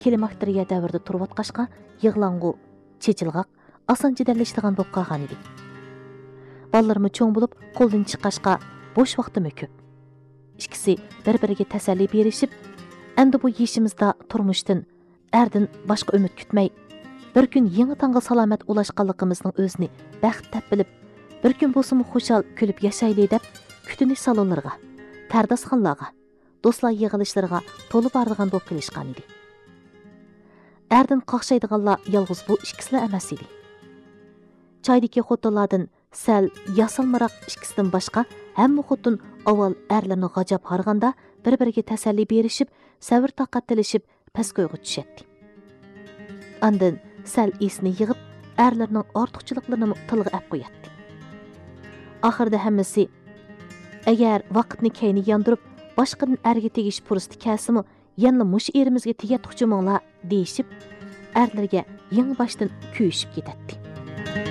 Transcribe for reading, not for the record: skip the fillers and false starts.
klimakteriya davrida turib atqashqa, yig'lang'u, chechilg'aq, oson jidallashadigan bo'lib qolgan edi. Ballarım cho'ng bo'lib, qo'ldan chiqashqa bo'sh vaqtim ko'p. İkisi bir-biriga tasalli berishib, endi bu yeshimizda turmushdan, erdan boshqa umid kutmay, bir kun yangi tongga salomat ulashganligimizning o'zini baxt deb bilib, bir kun bo'lsa-mu xushal kulib yashayli deb kutinish salonlarga, tardasxonlarga, do'stlar yig'ilishlariga to'lib boradigan bo'lib kelishgan edi. Erdan qoqshaydiganlar yolg'iz bu ikkisilar emas edi. Choydagi xotinlardan sal yasalmaroq ikkisidan boshqa hamma xotin avval erlarni g'ajab harganda bir-biriga tasalli berishib, sabr toqat tilishib pastgo'yga tushadi. Andan sal esni yig'ib, erlarning ortiqchiliklarini tilga olib qo'yadi. Oxirida hammasi agar vaqtni keyni yondirib, boshqadan erga tegish fursati kelsimi, yana mush erimizga tegatuqchiminglar deyishib, erlarga yangi boshdan kuyishib ketadi.